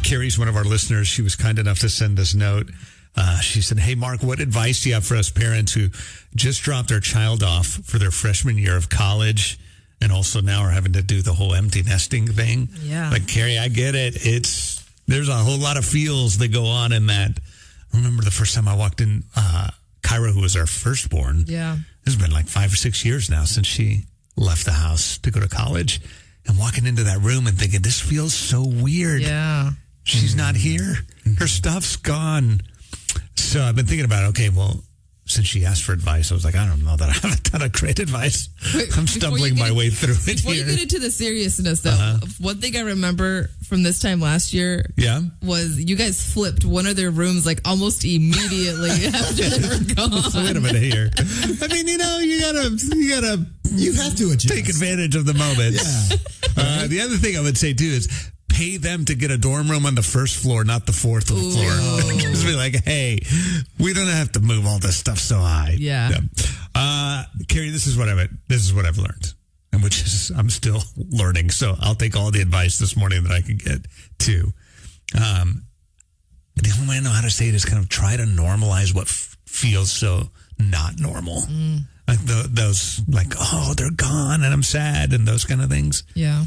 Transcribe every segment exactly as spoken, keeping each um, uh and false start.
Carrie's one of our listeners. She was kind enough to send this note. Uh, she said, hey, Mark, what advice do you have for us parents who just dropped their child off for their freshman year of college and also now are having to do the whole empty nesting thing? Yeah. Like, Carrie, I get it. It's there's a whole lot of feels that go on in that. I remember the first time I walked in, uh, Kyra, who was our firstborn. Yeah. It's been like five or six years now since she left the house to go to college. And walking into that room and thinking, this feels so weird. Yeah. She's not here. Her stuff's gone. So I've been thinking about, okay, well, since she asked for advice, I was like, I don't know that I have a ton of great advice. Wait, I'm stumbling my get, way through it before here. Before you get into the seriousness, though, uh-huh. one thing I remember from this time last year yeah. was you guys flipped one of their rooms like almost immediately after they were gone. Wait a minute here. I mean, you know, you gotta, you gotta, you have to adjust. Take advantage of the moment. Yeah. Uh, the other thing I would say too is pay them to get a dorm room on the first floor, not the fourth Ooh. floor. Just be like, hey, we don't have to move all this stuff so high. Yeah. yeah. Uh, Carrie, this is what I've this is what I've learned, and which is I'm still learning. So I'll take all the advice this morning that I can get to. Um, the only way I know how to say it is kind of try to normalize what f- feels so not normal. Mm. Like the, those, like, oh, they're gone and I'm sad and those kind of things. Yeah.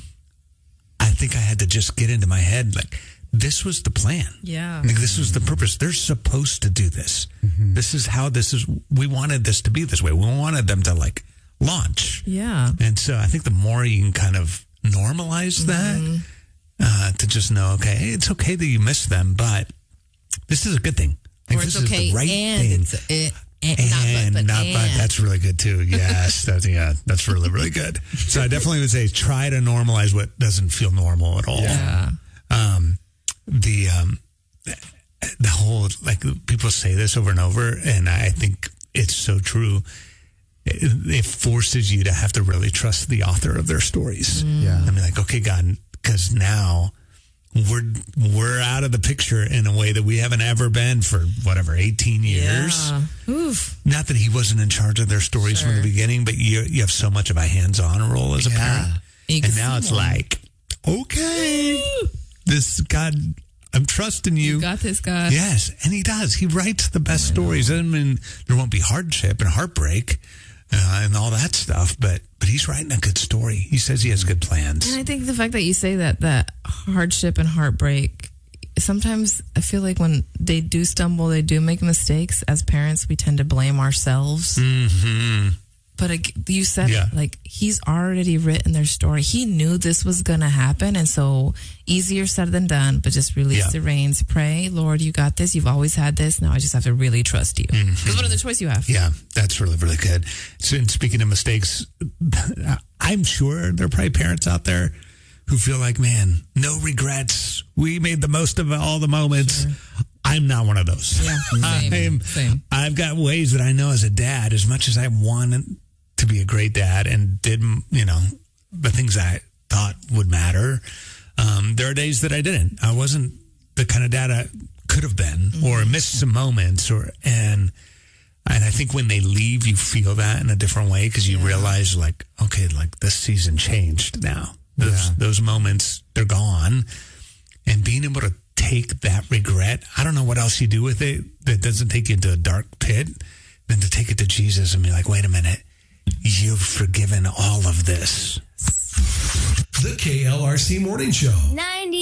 I think I had to just get into my head, like, this was the plan. Yeah. Like, this was the purpose. They're supposed to do this. Mm-hmm. This is how this is. We wanted this to be this way. We wanted them to, like, launch. Yeah. And so I think the more you can kind of normalize mm-hmm. that, uh, to just know, okay, it's okay that you miss them, but this is a good thing. Like, or it's this okay is the right and thing. It's, it, And, and not but, but not and. but. That's really good too. Yes, that's yeah, that's really really good. So I definitely would say try to normalize what doesn't feel normal at all. Yeah. Um, the um, the whole, like, people say this over and over, and I think it's so true. It, it forces you to have to really trust the author of their stories. Mm. Yeah. I mean, like, okay, God, because now we're we're out of the picture in a way that we haven't ever been for whatever eighteen years. Yeah. Oof. Not that he wasn't in charge of their stories Sure. from the beginning, but you you have so much of a hands-on role as a Yeah. parent, You and now it's more. like, okay, this God, I'm trusting you. You got this, God. Yes, and he does. He writes the best stories. I mean, there won't be hardship and heartbreak uh, and all that stuff, but but he's writing a good story. He says he has good plans. And I think the fact that you say that, that hardship and heartbreak, sometimes I feel like when they do stumble, they do make mistakes. As parents, we tend to blame ourselves. Mm-hmm. But like you said, Yeah. it, like he's already written their story. He knew this was going to happen. And so easier said than done, but just release Yeah. the reins. Pray, Lord, you got this. You've always had this. Now I just have to really trust you. Because Mm-hmm. what other choice you have? Yeah, that's really, really good. So, and speaking of mistakes, I'm sure there are probably parents out there who feel like, man, no regrets. We made the most of all the moments. Sure. I'm not one of those. Yeah, same, I'm, same. I've got ways that I know as a dad, as much as I wanted to be a great dad and did, you know, the things I thought would matter, um, there are days that I didn't. I wasn't the kind of dad I could have been, mm-hmm. or missed some moments, or and and I think when they leave, you feel that in a different way because you yeah. realize, like, okay, like this season changed now. Those yeah. those moments, they're gone, and being able to take that regret, I don't know what else you do with it that doesn't take you into a dark pit, than to take it to Jesus and be like, wait a minute, you've forgiven all of this. The K L R C Morning Show. ninety